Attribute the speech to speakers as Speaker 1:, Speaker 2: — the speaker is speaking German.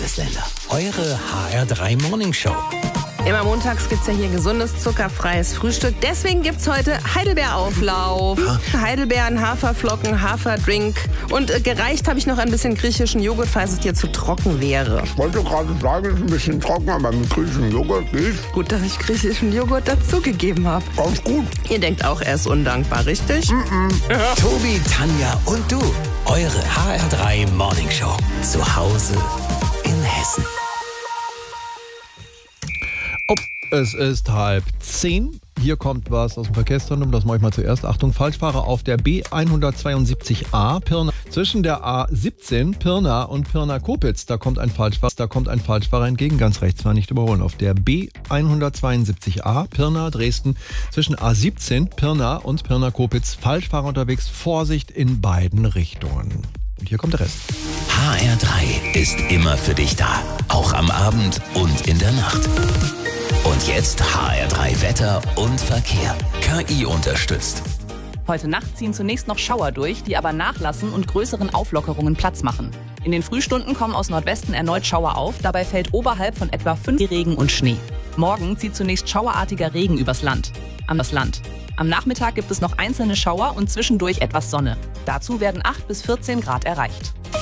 Speaker 1: Bundesländer. Eure HR3 Morning Show.
Speaker 2: Immer montags gibt's ja hier gesundes, zuckerfreies Frühstück. Deswegen gibt's heute Heidelbeerauflauf. Heidelbeeren, Haferflocken, Haferdrink. Und gereicht habe ich noch ein bisschen griechischen Joghurt, falls es dir zu trocken wäre.
Speaker 3: Ich wollte gerade sagen, es ist ein bisschen trocken, aber mit griechischem Joghurt geht's.
Speaker 2: Gut, dass ich griechischen Joghurt dazugegeben habe.
Speaker 3: Ganz gut.
Speaker 2: Ihr denkt auch, er ist undankbar, richtig?
Speaker 1: Tobi, Tanja und du. Eure HR3 Morning Show. Zu Hause in Hessen.
Speaker 4: Es ist 9:30. Hier kommt was aus dem Verkehrszentrum, das mache ich mal zuerst. Achtung, Falschfahrer auf der B172a Pirna. Zwischen der A17 Pirna und Pirna-Kopitz, da kommt ein Falschfahrer entgegen, ganz rechts, war nicht überholen. Auf der B172a Pirna, Dresden, zwischen A17 Pirna und Pirna-Kopitz, Falschfahrer unterwegs, Vorsicht in beiden Richtungen. Und hier kommt der Rest.
Speaker 1: HR3 ist immer für dich da. Auch am Abend und in der Nacht. Und jetzt HR3 Wetter und Verkehr. KI unterstützt.
Speaker 5: Heute Nacht ziehen zunächst noch Schauer durch, die aber nachlassen und größeren Auflockerungen Platz machen. In den Frühstunden kommen aus Nordwesten erneut Schauer auf, dabei fällt oberhalb von etwa 5 Regen und Schnee. Morgen zieht zunächst schauerartiger Regen übers Land. Am Nachmittag gibt es noch einzelne Schauer und zwischendurch etwas Sonne. Dazu werden 8 bis 14 Grad erreicht.